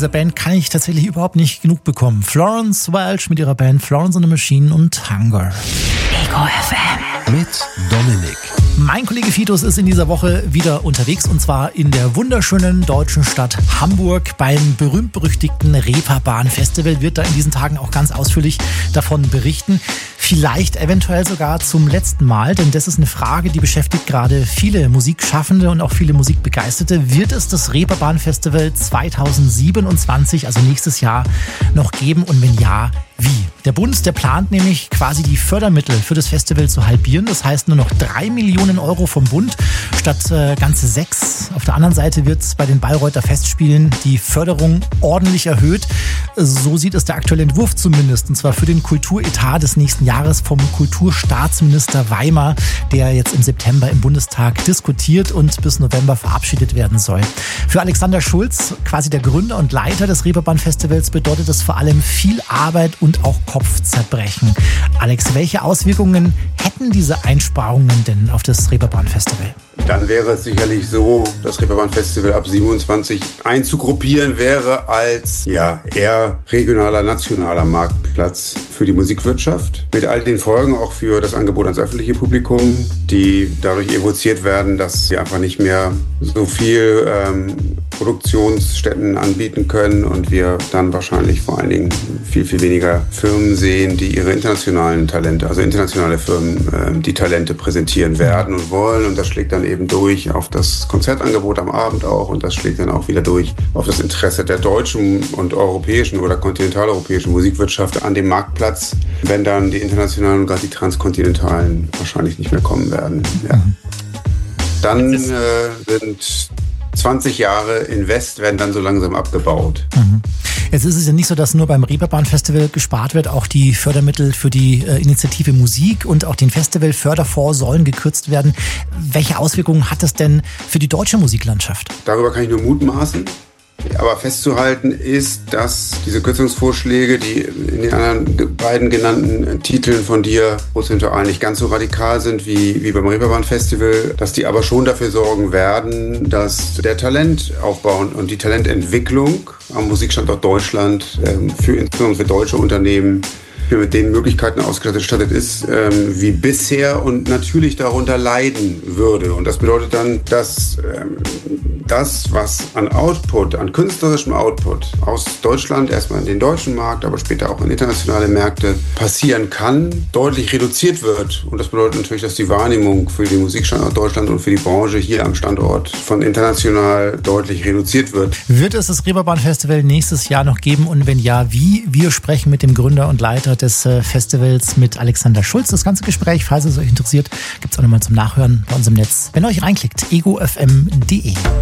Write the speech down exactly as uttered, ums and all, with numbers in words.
dieser Band kann ich tatsächlich überhaupt nicht genug bekommen. Florence Welch mit ihrer Band Florence and the Machine und Hunger. Ego F M. Mit Dominik. Mein Kollege Fitus ist in dieser Woche wieder unterwegs und zwar in der wunderschönen deutschen Stadt Hamburg beim berühmt-berüchtigten Reeperbahn-Festival. Wird da in diesen Tagen auch ganz ausführlich davon berichten. Vielleicht eventuell sogar zum letzten Mal, denn das ist eine Frage, die beschäftigt gerade viele Musikschaffende und auch viele Musikbegeisterte. Wird es das Reeperbahn-Festival zweitausendsiebenundzwanzig, also nächstes Jahr, noch geben und wenn ja, wie? Der Bund, der plant nämlich quasi die Fördermittel für das Festival zu halbieren. Das heißt nur noch drei Millionen Euro vom Bund statt äh, ganze sechs. Auf der anderen Seite wird bei den Bayreuther Festspielen die Förderung ordentlich erhöht. So sieht es der aktuelle Entwurf zumindest. Und zwar für den Kulturetat des nächsten Jahres vom Kulturstaatsminister Weimar, der jetzt im September im Bundestag diskutiert und bis November verabschiedet werden soll. Für Alexander Schulz, quasi der Gründer und Leiter des Reeperbahn-Festivals, bedeutet das vor allem viel Arbeit und auch Kopfzerbrechen. Alex, welche Auswirkungen hätten diese Einsparungen denn auf das Reeperbahn-Festival? Dann wäre es sicherlich so, das Reeperbahn-Festival ab siebenundzwanzig einzugruppieren wäre als ja eher regionaler, nationaler Marktplatz für die Musikwirtschaft. Mit all den Folgen auch für das Angebot ans öffentliche Publikum, die dadurch evoziert werden, dass sie einfach nicht mehr so viel ähm, Produktionsstätten anbieten können und wir dann wahrscheinlich vor allen Dingen viel, viel weniger Firmen sehen, die ihre internationalen Talente, also internationale Firmen, äh, die Talente präsentieren werden und wollen. Und das schlägt dann eben durch auf das Konzertangebot am Abend auch und das schlägt dann auch wieder durch auf das Interesse der deutschen und europäischen oder kontinentaleuropäischen Musikwirtschaft an dem Marktplatz, wenn dann die internationalen und gerade die transkontinentalen wahrscheinlich nicht mehr kommen werden. Ja. Dann äh, sind zwanzig Jahre Invest werden dann so langsam abgebaut. Mhm. Jetzt ist es ja nicht so, dass nur beim Reeperbahn-Festival gespart wird. Auch die Fördermittel für die äh, Initiative Musik und auch den Festival-Förderfonds sollen gekürzt werden. Welche Auswirkungen hat das denn für die deutsche Musiklandschaft? Darüber kann ich nur mutmaßen. Aber festzuhalten ist, dass diese Kürzungsvorschläge, die in den anderen beiden genannten Titeln von dir prozentual nicht ganz so radikal sind wie, wie beim Reeperbahn-Festival, dass die aber schon dafür sorgen werden, dass der Talentaufbau und die Talententwicklung am Musikstandort Deutschland für insbesondere für deutsche Unternehmen mit den Möglichkeiten ausgestattet ist, ähm, wie bisher und natürlich darunter leiden würde. Und das bedeutet dann, dass ähm, das, was an Output, an künstlerischem Output aus Deutschland, erstmal in den deutschen Markt, aber später auch in internationale Märkte passieren kann, deutlich reduziert wird. Und das bedeutet natürlich, dass die Wahrnehmung für den Musikstandort Deutschland und für die Branche hier am Standort von international deutlich reduziert wird. Wird es das Reeperbahn-Festival nächstes Jahr noch geben und wenn ja, wie? Wir sprechen mit dem Gründer und Leiter des Festivals mit Alexander Schulz. Das ganze Gespräch, falls es euch interessiert, gibt es auch nochmal zum Nachhören bei uns im Netz. Wenn ihr euch reinklickt, ego f m punkt d e.